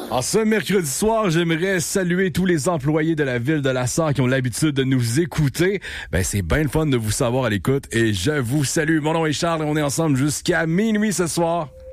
En ce mercredi soir, j'aimerais saluer tous les employés de la ville de La Sarre qui ont l'habitude de nous écouter. Ben, c'est bien le fun de vous savoir à l'écoute et je vous salue. Mon nom est Charles et on est ensemble jusqu'à minuit ce soir.